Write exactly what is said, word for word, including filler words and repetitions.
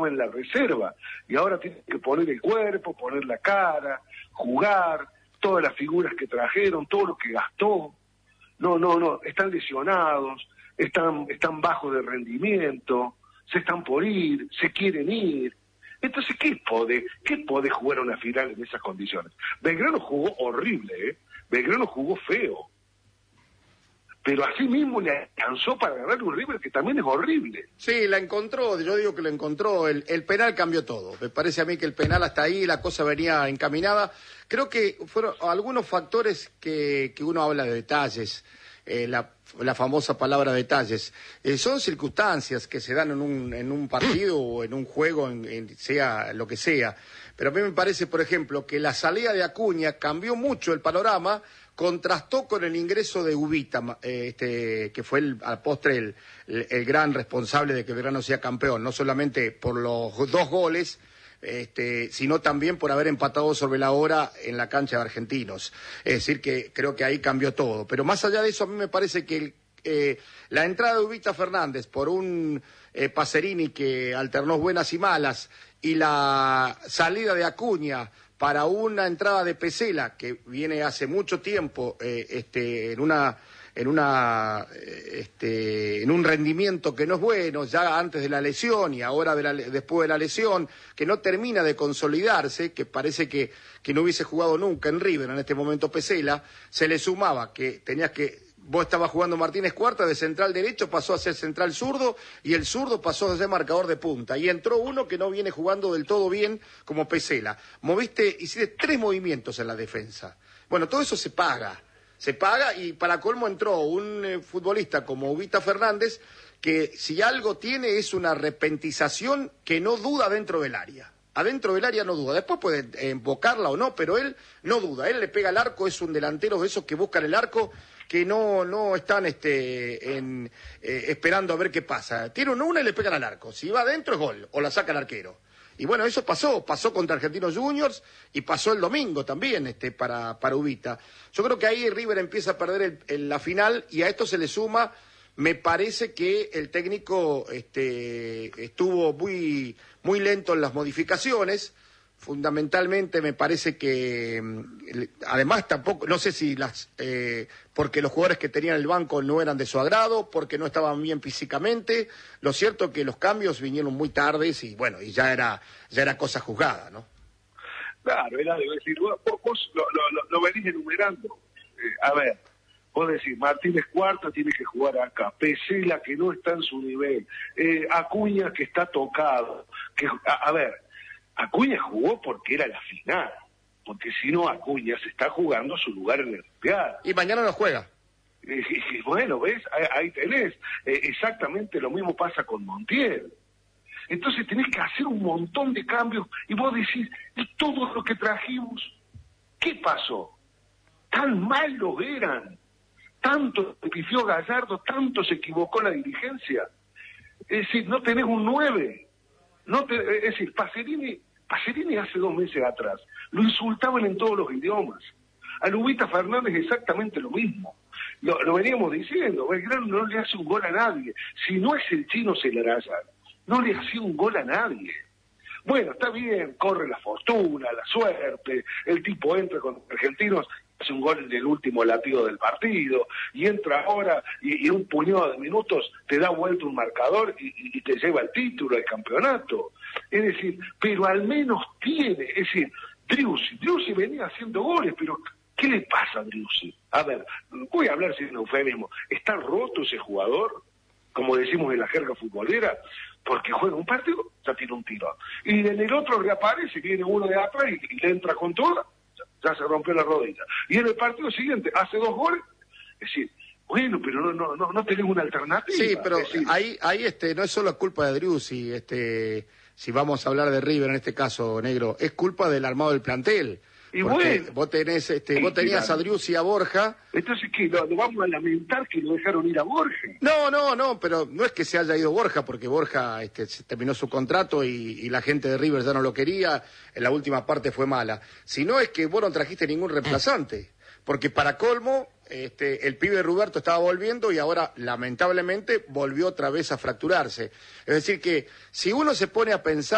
estaba en la reserva, y ahora tiene que poner el cuerpo, poner la cara, jugar, todas las figuras que trajeron, todo lo que gastó. No, no, no, están lesionados, están, están bajos de rendimiento, se están por ir, se quieren ir. Entonces, ¿qué puede, qué puede jugar una final en esas condiciones? Belgrano jugó horrible, ¿eh? Belgrano jugó feo. Pero así mismo le alcanzó para ganar un River que también es horrible. Sí, la encontró, yo digo que lo encontró, el, el penal cambió todo. Me parece a mí que el penal hasta ahí, la cosa venía encaminada. Creo que fueron algunos factores que, que uno habla de detalles, eh, la, la famosa palabra detalles. Eh, son circunstancias que se dan en un, en un partido o en un juego, en, en, sea lo que sea. Pero a mí me parece, por ejemplo, que la salida de Acuña cambió mucho el panorama, contrastó con el ingreso de Ubita, eh, este, que fue el, al postre el, el, el gran responsable de que Belgrano sea campeón, no solamente por los dos goles, este, sino también por haber empatado sobre la hora en la cancha de Argentinos. Es decir, que creo que ahí cambió todo. Pero más allá de eso, a mí me parece que el, eh, la entrada de Ubita Fernández por un eh, Pacerini que alternó buenas y malas, y la salida de Acuña para una entrada de Pesela que viene hace mucho tiempo eh, este, en una en una este, en un rendimiento que no es bueno, ya antes de la lesión y ahora de la, después de la lesión, que no termina de consolidarse, que parece que, que no hubiese jugado nunca en River en este momento Pesela, se le sumaba que tenías que vos estabas jugando Martínez Cuarta, de central derecho pasó a ser central zurdo, y el zurdo pasó a ser marcador de punta. Y entró uno que no viene jugando del todo bien, como Pesela. Moviste, hiciste tres movimientos en la defensa. Bueno, todo eso se paga. Se paga, y para colmo entró un eh, futbolista como Ubita Fernández, que si algo tiene es una repentización que no duda dentro del área. Adentro del área no duda, después puede eh, embocarla o no, pero él no duda, él le pega al arco, es un delantero de esos que buscan el arco, que no no están este en, eh, esperando a ver qué pasa. Tiran una y le pegan al arco, si va adentro es gol, o la saca el arquero. Y bueno, eso pasó, pasó contra Argentinos Juniors y pasó el domingo también este para, para Ubita. Yo creo que ahí River empieza a perder el, el, la final, y a esto se le suma, me parece que el técnico este, estuvo muy, muy lento en las modificaciones. Fundamentalmente me parece que, además tampoco, no sé si las, eh, porque los jugadores que tenían el banco no eran de su agrado, porque no estaban bien físicamente. Lo cierto es que los cambios vinieron muy tardes y bueno, y ya era, ya era cosa juzgada, ¿no? Claro, era de decir, vos, vos lo, lo, lo venís enumerando. Eh, a ver, vos decís, Martínez Cuarta tiene que jugar acá, Pesela que no está en su nivel, eh, Acuña que está tocado, que, a, a ver, Acuña jugó porque era la final, porque si no Acuña se está jugando su lugar en el Mundial. Y mañana no juega. Y, y, y bueno, ¿ves? Ahí, ahí tenés. Eh, exactamente lo mismo pasa con Montiel. Entonces tenés que hacer un montón de cambios, y vos decís, ¿y todo lo que trajimos? ¿Qué pasó? Tan malos eran, tanto se pifió Gallardo, tanto se equivocó la dirigencia. Es decir, no tenés un nueve. No te, es decir, Pacerini, Pacerini hace dos meses atrás lo insultaban en todos los idiomas. A Ubita Fernández exactamente lo mismo. Lo, lo veníamos diciendo, Belgrano no le hace un gol a nadie. Si no es el Chino Celarayán, no le hace un gol a nadie. Bueno, está bien, corre la fortuna, la suerte, el tipo entra con Argentinos, hace un gol en el último latido del partido, y entra ahora y, y un puñado de minutos te da vuelta un marcador y, y te lleva el título, el campeonato. Es decir, pero al menos tiene, es decir, Driussi, Driussi venía haciendo goles, pero ¿qué le pasa a Driussi? A ver, voy a hablar sin eufemismo, ¿está roto ese jugador? Como decimos en la jerga futbolera, porque juega un partido, ya tiene un tiro. Y en el otro reaparece, viene uno de atrás y, y le entra con toda, ya se rompió la rodilla. Y en el partido siguiente hace dos goles, es decir, bueno, pero no no no, no tenés una alternativa. Sí, pero es decir, ahí ahí este no es solo culpa de Driussi, este si vamos a hablar de River en este caso, negro, es culpa del armado del plantel. Y porque bueno, vos tenés este sí, vos tenías claro. a Driussi y a Borja. Entonces qué, lo, lo vamos a lamentar que lo dejaron ir a Borja. No, no, no, pero no es que se haya ido Borja, porque Borja este, terminó su contrato y, y la gente de River ya no lo quería, en la última parte fue mala. Sino es que vos no trajiste ningún reemplazante, porque para colmo, este, el pibe Roberto estaba volviendo y ahora lamentablemente volvió otra vez a fracturarse. Es decir que si uno se pone a pensar